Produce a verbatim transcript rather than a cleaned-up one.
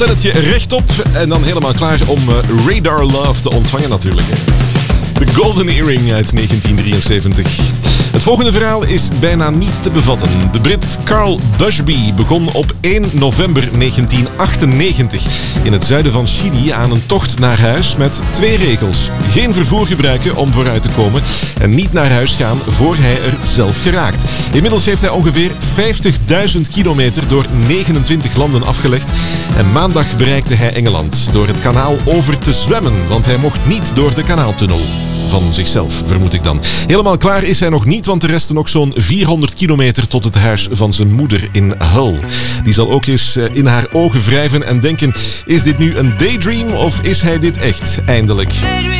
Tennetje rechtop en dan helemaal klaar om uh, Radar Love te ontvangen natuurlijk. De Golden Earring uit negentien drieënzeventig. Het volgende verhaal is bijna niet te bevatten. De Brit Carl Bushby begon op één november negentien achtennegentig in het zuiden van Chili aan een tocht naar huis met twee regels. Geen vervoer gebruiken om vooruit te komen en niet naar huis gaan voor hij er zelf geraakt. Inmiddels heeft hij ongeveer vijftigduizend kilometer door negenentwintig landen afgelegd en maandag bereikte hij Engeland door het kanaal over te zwemmen, want hij mocht niet door de kanaaltunnel. Van zichzelf, vermoed ik dan. Helemaal klaar is hij nog niet, want er resten nog zo'n vierhonderd kilometer tot het huis van zijn moeder in Hull. Die zal ook eens in haar ogen wrijven en denken, is dit nu een daydream of is hij dit echt, eindelijk?